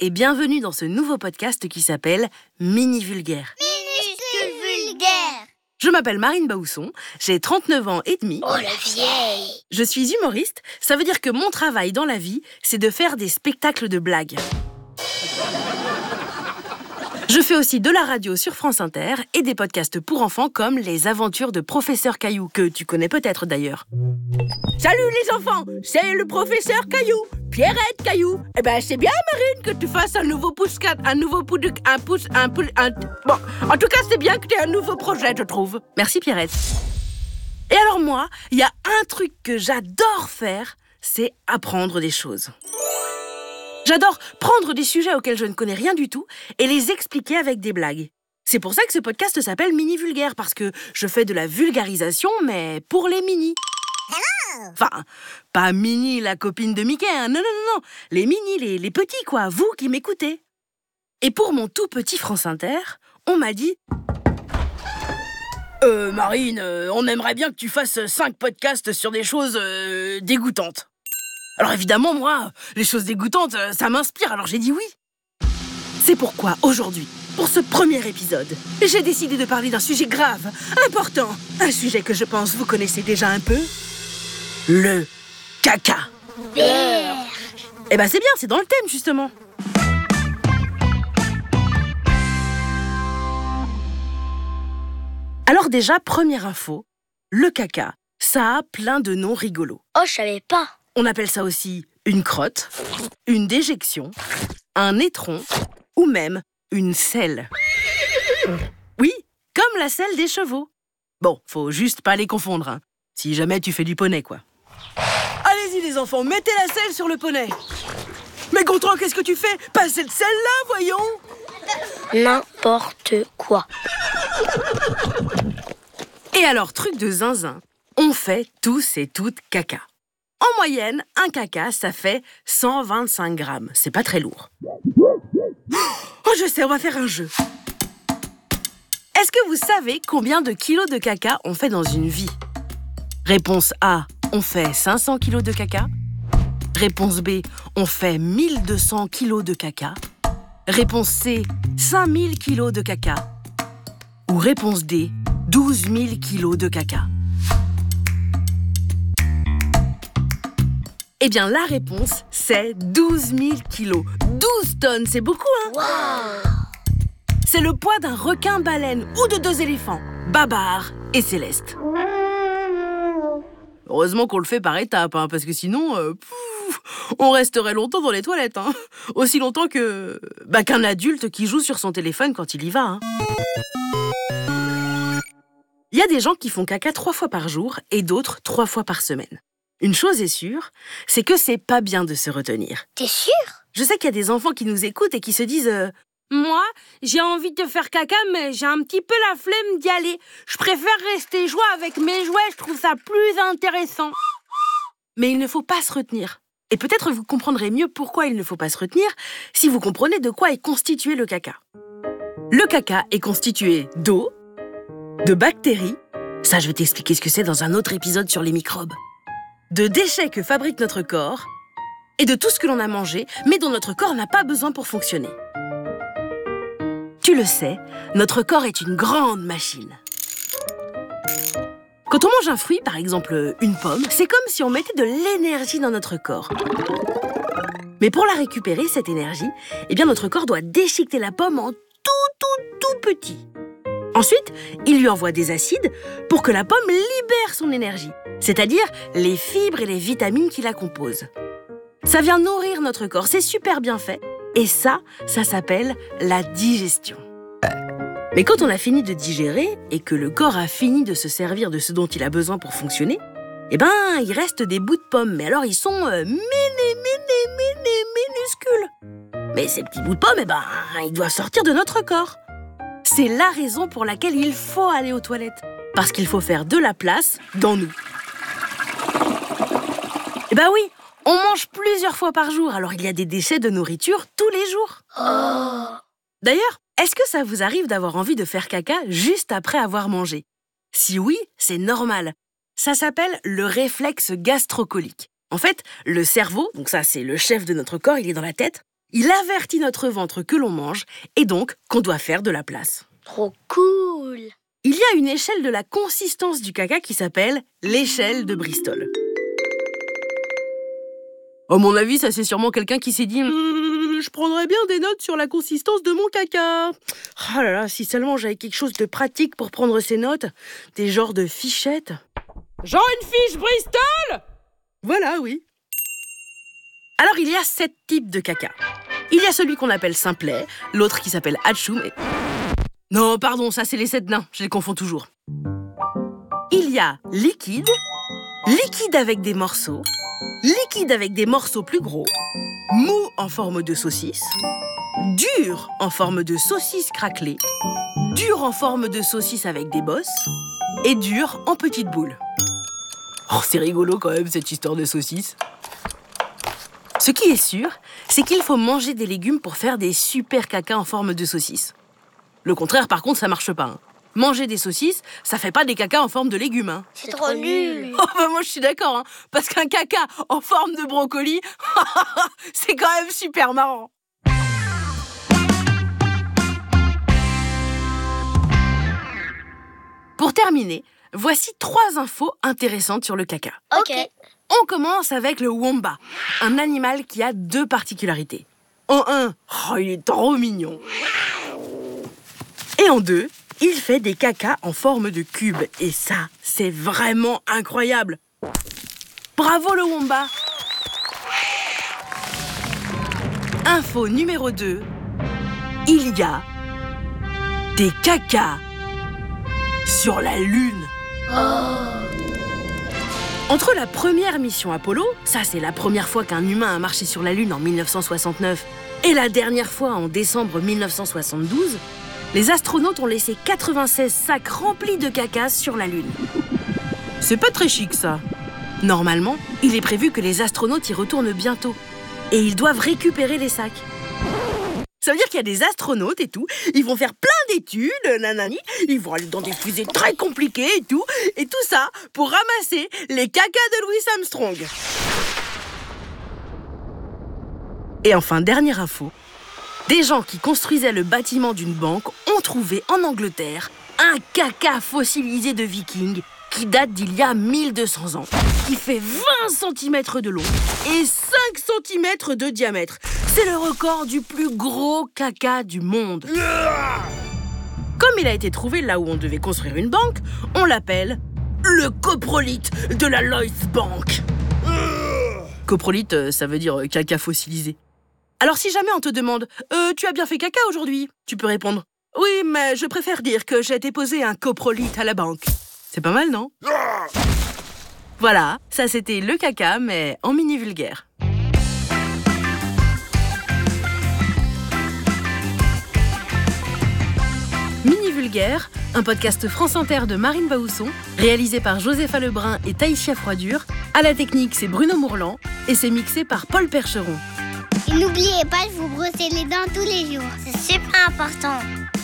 et bienvenue dans ce nouveau podcast qui s'appelle Mini Vulgaire. Minuscule vulgaire. Je m'appelle Marine Baousson, j'ai 39 ans et demi. Oh la vieille. Je suis humoriste, ça veut dire que mon travail dans la vie, c'est de faire des spectacles de blagues. Je fais aussi de la radio sur France Inter et des podcasts pour enfants comme Les Aventures de Professeur Caillou, que tu connais peut-être d'ailleurs. Salut les enfants, c'est le Professeur Caillou, Pierrette Caillou. Eh ben c'est bien Marine que tu fasses un nouveau pouce-cat, un nouveau Bon, en tout cas c'est bien que tu aies un nouveau projet, je trouve. Merci Pierrette. Et alors moi, il y a un truc que j'adore faire, c'est apprendre des choses. J'adore prendre des sujets auxquels je ne connais rien du tout et les expliquer avec des blagues. C'est pour ça que ce podcast s'appelle Mini Vulgaire, parce que je fais de la vulgarisation, mais pour les mini. Enfin, pas Minnie, la copine de Mickey, hein. Non. Les mini, les petits, quoi, vous qui m'écoutez. Et pour mon tout petit France Inter, on m'a dit... Marine, on aimerait bien que tu fasses 5 podcasts sur des choses dégoûtantes. Alors évidemment, moi, les choses dégoûtantes, ça m'inspire, alors j'ai dit oui. C'est pourquoi, aujourd'hui, pour ce premier épisode, j'ai décidé de parler d'un sujet grave, important, un sujet que je pense vous connaissez déjà un peu, le caca. Vert. Eh ben c'est bien, c'est dans le thème, justement. Alors déjà, première info, le caca, ça a plein de noms rigolos. Oh, je savais pas. On appelle ça aussi une crotte, une déjection, un étron ou même une selle. Oui, comme la selle des chevaux. Bon, faut juste pas les confondre, hein. Si jamais tu fais du poney, quoi. Allez-y les enfants, mettez la selle sur le poney. Mais Gontran, qu'est-ce que tu fais? Pas cette selle-là, voyons. N'importe quoi. Et alors, truc de zinzin, on fait tous et toutes caca. En moyenne, un caca, ça fait 125 grammes. C'est pas très lourd. Oh, je sais, on va faire un jeu. Est-ce que vous savez combien de kilos de caca on fait dans une vie? Réponse A, on fait 500 kilos de caca. Réponse B, on fait 1200 kilos de caca. Réponse C, 5000 kilos de caca. Ou réponse D, 12 000 kilos de caca. Eh bien, la réponse, c'est 12 000 kilos. 12 tonnes, c'est beaucoup, hein? Waouh. C'est le poids d'un requin-baleine ou de 2 éléphants, Babar et Céleste. Heureusement qu'on le fait par étapes, hein, parce que sinon, on resterait longtemps dans les toilettes. Hein. Aussi longtemps qu'un adulte qui joue sur son téléphone quand il y va. Hein. Il y a des gens qui font caca 3 fois par jour et d'autres 3 fois par semaine. Une chose est sûre, c'est que c'est pas bien de se retenir. T'es sûr? Je sais qu'il y a des enfants qui nous écoutent et qui se disent moi, j'ai envie de faire caca, mais j'ai un petit peu la flemme d'y aller. Je préfère rester jouer avec mes jouets, je trouve ça plus intéressant. » Mais il ne faut pas se retenir. Et peut-être vous comprendrez mieux pourquoi il ne faut pas se retenir si vous comprenez de quoi est constitué le caca. Le caca est constitué d'eau, de bactéries, ça je vais t'expliquer ce que c'est dans un autre épisode sur les microbes, de déchets que fabrique notre corps et de tout ce que l'on a mangé, mais dont notre corps n'a pas besoin pour fonctionner. Tu le sais, notre corps est une grande machine. Quand on mange un fruit, par exemple une pomme, c'est comme si on mettait de l'énergie dans notre corps. Mais pour la récupérer, cette énergie, eh bien notre corps doit déchiqueter la pomme en tout petit. Ensuite, il lui envoie des acides pour que la pomme libère son énergie, c'est-à-dire les fibres et les vitamines qui la composent. Ça vient nourrir notre corps, c'est super bien fait. Et ça s'appelle la digestion. Mais quand on a fini de digérer et que le corps a fini de se servir de ce dont il a besoin pour fonctionner, eh ben, il reste des bouts de pommes. Mais alors, ils sont minuscules. Mais ces petits bouts de pommes, eh ben, ils doivent sortir de notre corps. C'est la raison pour laquelle il faut aller aux toilettes. Parce qu'il faut faire de la place dans nous. Eh ben oui, on mange plusieurs fois par jour, alors il y a des déchets de nourriture tous les jours. Oh. D'ailleurs, est-ce que ça vous arrive d'avoir envie de faire caca juste après avoir mangé? Si oui, c'est normal. Ça s'appelle le réflexe gastrocolique. En fait, le cerveau, donc ça c'est le chef de notre corps, il est dans la tête, il avertit notre ventre que l'on mange et donc qu'on doit faire de la place. Trop cool. Il y a une échelle de la consistance du caca qui s'appelle l'échelle de Bristol. À mon avis, ça c'est sûrement quelqu'un qui s'est dit je prendrais bien des notes sur la consistance de mon caca. Oh là là, si seulement j'avais quelque chose de pratique pour prendre ces notes, des genres de fichettes. Genre une fiche Bristol ? Voilà, oui. Alors, il y a 7 types de caca. Il y a celui qu'on appelle simplet, l'autre qui s'appelle Hatchoum et... Non, pardon, ça c'est les 7 nains, je les confonds toujours. Il y a liquide, liquide avec des morceaux, liquide avec des morceaux plus gros, mou en forme de saucisse, dur en forme de saucisse craquelée, dur en forme de saucisse avec des bosses et dur en petites boules. Oh, c'est rigolo quand même cette histoire de saucisse. Ce qui est sûr, c'est qu'il faut manger des légumes pour faire des super caca en forme de saucisse. Le contraire, par contre, ça marche pas. Manger des saucisses, ça fait pas des cacas en forme de légumes. C'est trop nul. Oh bah moi je suis d'accord, parce qu'un caca en forme de brocoli, c'est quand même super marrant. Pour terminer, voici 3 infos intéressantes sur le caca. Ok. On commence avec le wombat, un animal qui a 2 particularités. En 1, il est trop mignon. Et en 2, il fait des cacas en forme de cube. Et ça, c'est vraiment incroyable. Bravo le wombat. Info numéro 2. Il y a des cacas sur la Lune. Entre la première mission Apollo, ça c'est la première fois qu'un humain a marché sur la Lune en 1969, et la dernière fois en décembre 1972, les astronautes ont laissé 96 sacs remplis de caca sur la Lune. C'est pas très chic ça. Normalement, il est prévu que les astronautes y retournent bientôt, et ils doivent récupérer les sacs. Ça veut dire qu'il y a des astronautes et tout, ils vont faire plein d'études, nanani, ils vont aller dans des fusées très compliquées et tout ça pour ramasser les cacas de Louis Armstrong. Et enfin, dernière info, des gens qui construisaient le bâtiment d'une banque ont trouvé en Angleterre un caca fossilisé de vikings qui date d'il y a 1200 ans, qui fait 20 cm de long et 5 cm de diamètre. C'est le record du plus gros caca du monde. Comme il a été trouvé là où on devait construire une banque, on l'appelle le coprolite de la Lloyds Bank. Coprolite, ça veut dire caca fossilisé. Alors si jamais on te demande « Tu as bien fait caca aujourd'hui ?» Tu peux répondre « Oui, mais je préfère dire que j'ai déposé un coprolite à la banque. » C'est pas mal, non ? Voilà, ça c'était le caca, mais en mini vulgaire. Mini vulgaire, un podcast France Inter de Marine Baousson, réalisé par Josépha Lebrun et Taïsia Froidure. À la technique, c'est Bruno Mourlan et c'est mixé par Paul Percheron. Et n'oubliez pas de vous brosser les dents tous les jours. C'est super important.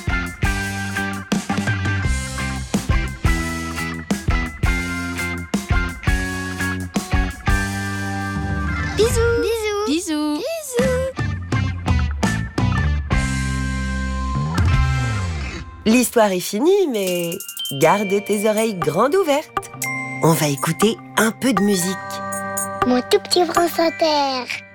Bisous. Bisous. Bisous. Bisous. L'histoire est finie, mais garde tes oreilles grandes ouvertes. On va écouter un peu de musique. Mon tout petit France Inter.